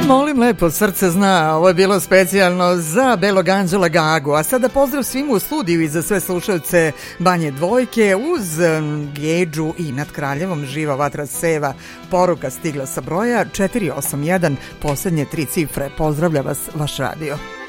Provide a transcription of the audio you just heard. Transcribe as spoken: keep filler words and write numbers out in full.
Molim lepo, srce zna, ovo je bilo specijalno za Belog Anđela Gagu, a sada pozdrav svima u studiju i za sve slušalce Banje Dvojke uz Geđu i nad Kraljevom živa vatra seva. Poruka stigla sa broja četiri osam jedan, posljednje tri cifre. Pozdravlja vas vaš radio.